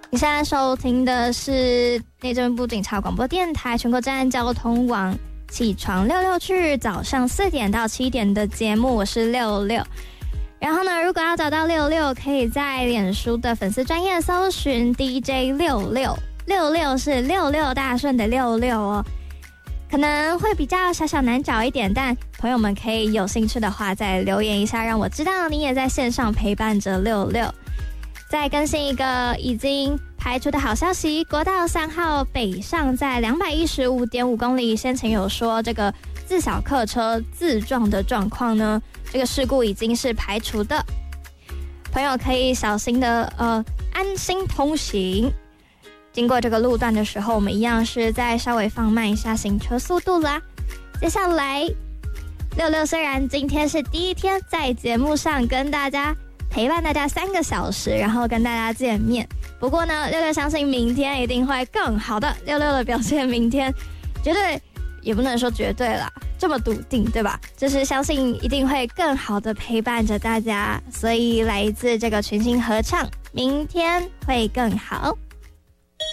你现在收听的是内政部警察广播电台全国站交通网起床六六去早上4点到7点的节目，我是六六。然后呢，如果要找到六六，可以在脸书的粉丝专页搜寻 DJ 六六，六六是六六大顺的六六哦。可能会比较小难找一点，但朋友们可以有兴趣的话再留言一下，让我知道你也在线上陪伴着六六。再更新一个已经排除的好消息，国道3号北上在215.5公里，先前有说这个自小客车自撞的状况呢，这个事故已经是排除的，朋友可以小心的安心通行。经过这个路段的时候，我们一样是再稍微放慢一下行车速度啦。接下来六六虽然今天是第一天在节目上跟大家陪伴大家3个小时，然后跟大家见面，不过呢，六六相信明天一定会更好的。六六的表现明天绝对，也不能说绝对啦，这么笃定对吧，就是相信一定会更好的陪伴着大家，所以来自这个群星合唱，明天会更好。